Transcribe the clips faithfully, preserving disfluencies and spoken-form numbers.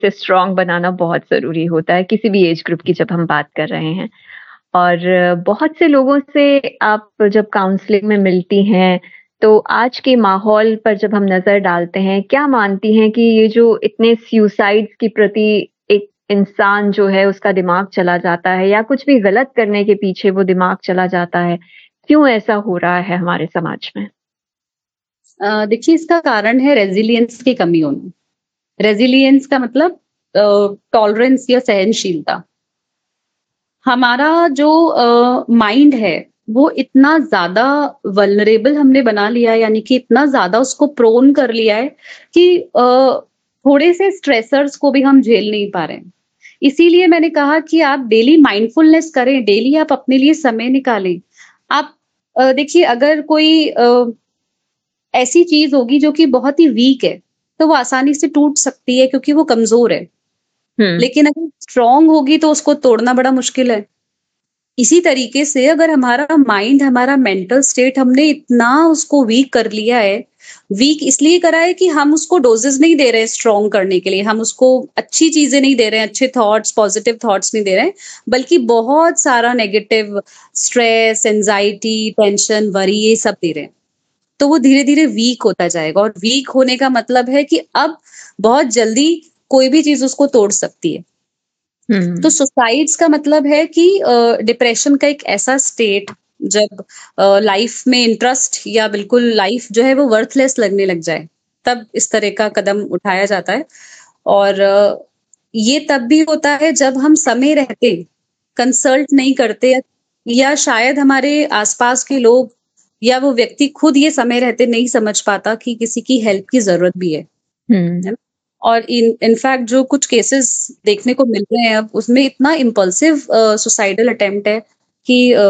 से स्ट्रॉन्ग बनाना बहुत ज़रूरी होता है, किसी भी एज ग्रुप की जब हम बात कर रहे हैं। और बहुत से लोगों से आप जब काउंसलिंग में मिलती हैं, तो आज के माहौल पर जब हम नज़र डालते हैं, क्या मानती हैं कि ये जो इतने सुसाइड्स के प्रति एक इंसान जो है उसका दिमाग चला जाता है या कुछ भी गलत करने के पीछे वो दिमाग चला जाता है, क्यों ऐसा हो रहा है हमारे समाज में? अ, देखिए इसका कारण है रेज़िलियंस की कमी होना। रेज़िलियंस का मतलब अ, टॉलरेंस या सहनशीलता। हमारा जो अ, माइंड है, वो इतना ज़्यादा वल्नरेबल हमने बना लिया है, यानी कि इतना ज़्यादा उसको प्रोन कर लिया है कि अ, थोड़े से स्ट्रेसर्स को भी हम झेल नहीं पा रहे हैं। इसीलिए मैंने कहा कि आप डेली माइंडफुलनेस करें, डेली आप अपने लिए समय निकालें। आप अ, देखिए अगर कोई अ, ऐसी चीज़ होगी जो कि बहुत ही वीक है, तो वो आसानी से टूट सकती है क्योंकि वो कमज़ोर है। हुँ। लेकिन अगर स्ट्रॉन्ग होगी तो उसको तोड़ना बड़ा मुश्किल है। इसी तरीके से अगर हमारा माइंड, हमारा मेंटल स्टेट हमने इतना उसको वीक कर लिया है, वीक इसलिए करा है कि हम उसको डोजेस नहीं दे रहे हैं स्ट्रॉन्ग करने के लिए, हम उसको अच्छी चीजें नहीं दे रहे हैं, अच्छे थॉट्स, पॉजिटिव थॉट्स नहीं दे रहे हैं, बल्कि बहुत सारा negative stress, anxiety, tension, worry ये सब दे रहे हैं। तो वो धीरे-धीरे वीक होता जाएगा और वीक होने का मतलब है कि अब बहुत जल्दी कोई भी चीज़ उसको तोड़ सकती है। तो हुँ। सुसाइड्स का मतलब है कि अ, डिप्रेशन का एक ऐसा स्टेट जब अ, लाइफ में इंटरेस्ट या बिल्कुल लाइफ जो है वो वर्थलेस लगने लग जाए, तब इस तरह का कदम उठाया जाता है। और अ, ये तब भी होता है जब हम समय रहते कंसल्ट नहीं करते या शायद हमारे आसपास के लोग या वो व्यक्ति खुद ये समय रहते नहीं समझ पाता कि किसी की हेल्प की ज़रूरत भी है। है हुँ। ना? और इन इनफैक्ट जो कुछ केसेस देखने को मिल रहे हैं अब उसमें इतना इम्पल्सिव अ, सुसाइडल अटेम्प्ट है कि अ,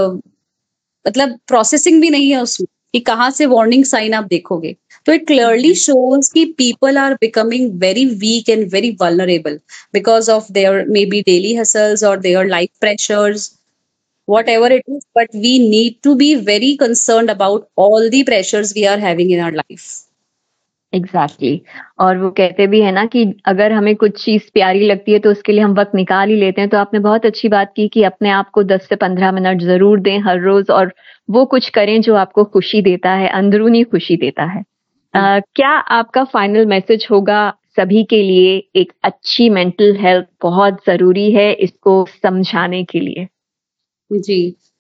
मतलब प्रोसेसिंग भी नहीं है उसमें कि कहाँ से वार्निंग साइन आप देखोगे। तो इट क्लियरली हुँ। शोज़ कि people are becoming very weak and very vulnerable because of their maybe daily hustles और their life pressures, whatever it is, but we need to be very concerned about all the pressures we are having in our life. Exactly. और वो कहते भी हैं ना कि अगर हमें कुछ चीज़ प्यारी लगती है तो उसके लिए हम वक़्त निकाल ही लेते हैं। तो आपने बहुत अच्छी बात की कि अपने आप को दस से पंद्रह मिनट ज़रूर दें हर रोज़ और वो कुछ करें जो आपको खुशी देता है, अंदरूनी खुशी देता है। अ, क्या आपका फाइनल मैसेज होगा सभी के लिए एक अच्छी मेंटल हेल्थ बहुत ज़रूरी है इसको समझाने के लिए? जी।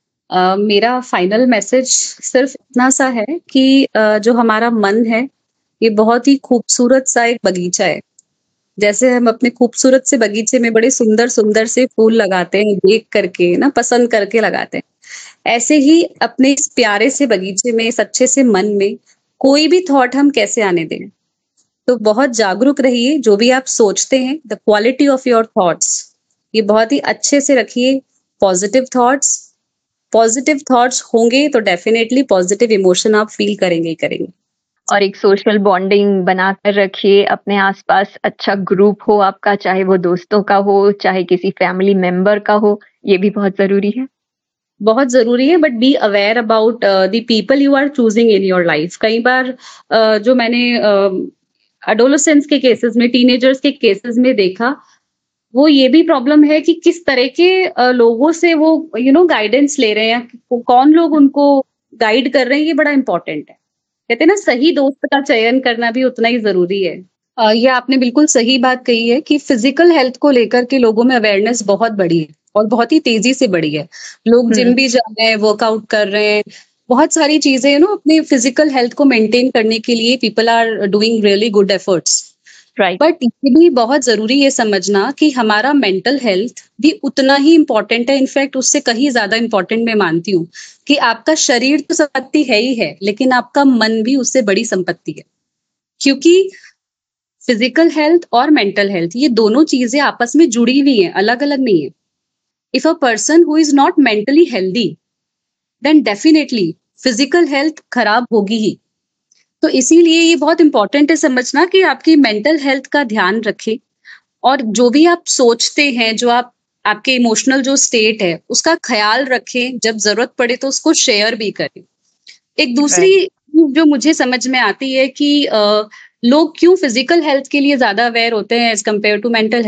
अ, मेरा फाइनल मैसेज सिर्फ इतना सा है कि अ, जो हमारा मन है, ये बहुत ही खूबसूरत सा एक बगीचा है। जैसे हम अपने खूबसूरत से बगीचे में बड़े सुंदर-सुंदर से फूल लगाते हैं, देख करके ना पसंद करके लगाते हैं। ऐसे ही अपने इस प्यारे से बगीचे में, इस अच्छे से मन में, कोई भी थॉट हम कैसे आने दें? तो बहुत जागरूक रहिए, जो भी आप सोचते हैं, the quality of your thoughts, ये बहुत ही अच्छे से रखिए। पॉजिटिव थॉट्स पॉजिटिव थॉट्स होंगे तो डेफिनेटली पॉजिटिव इमोशन आप फील करेंगे ही करेंगे। और एक सोशल बॉन्डिंग बनाकर रखिए, अपने आस-पास अच्छा ग्रुप हो आपका, चाहे वो दोस्तों का हो, चाहे किसी फैमिली मेंबर का हो, ये भी बहुत ज़रूरी है। बहुत ज़रूरी है but be aware about the people you are choosing in your life. कई बार अ, जो मैंने अ, एडोलेसेंस के केसेस में, टीनेजर्स के केसेस में देखा, वो ये भी प्रॉब्लम है कि किस तरह के अ, लोगों से वो यू नो गाइडेंस ले रहे हैं, को- कौन लोग उनको गाइड कर रहे हैं, ये बड़ा इंपॉर्टेंट है। कहते हैं ना सही दोस्त का चयन करना भी उतना ही ज़रूरी है। अ, ये आपने बिल्कुल सही बात कही है कि फिजिकल हेल्थ को लेकर के लोगों में अवेयरनेस बहुत बढ़ी है और बहुत ही तेजी से बढ़ी है। लोग हुँ। जिम भी जा रहे हैं, वर्कआउट कर रहे हैं, बहुत सारी चीजें ना अपने फिजिकल हेल्थ को मेंटेन करने के लिए people are doing really good efforts. Right. But ये भी बहुत जरूरी है समझना कि हमारा मेंटल हेल्थ भी उतना ही इम्पोर्टेंट है, इनफैक्ट उससे कहीं ज्यादा इम्पोर्टेंट मैं मानती हूँ कि आपका शरीर तो संपत्ति है ही है, लेकिन आपका मन भी उससे बड़ी संपत्ति है। क्योंकि फिजिकल हेल्थ और मेंटल हेल्थ ये दोनों चीजें आपस में जुड़ी हुई हैं, अलग अलग नहीं है। If a person who is not mentally healthy then definitely physical health खराब होगी ही। तो इसीलिए ये बहुत इंपॉर्टेंट है समझना कि आपकी मेंटल हेल्थ का ध्यान रखें और जो भी आप सोचते हैं, जो आप आपके इमोशनल जो स्टेट है उसका ख्याल रखें, जब जरूरत पड़े तो उसको शेयर भी करें। एक दूसरी राइट। चीज़ जो मुझे समझ में आती है कि अ, लोग क्यों फिजिकल हेल्थ के लिए ज्यादा अवेयर होते हैं एज कम्पेयर टू मेंटल